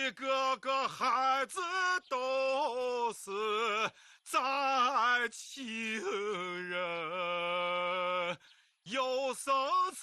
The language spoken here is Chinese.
一个个孩子都是在亲人，有生